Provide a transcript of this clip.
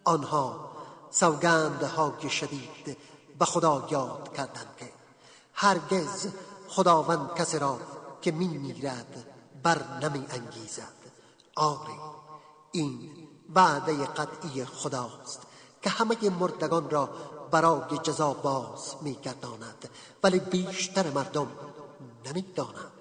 آنها سوگندهای شدید به خدا یاد کردند که هرگز خداوند کسی را که می‌میرد بر نمی انگیزد. آری این وعده قطعی خداست که همه مردگان را برای جزا باز می‌گرداند، ولی بیشتر مردم نمی‌دانند.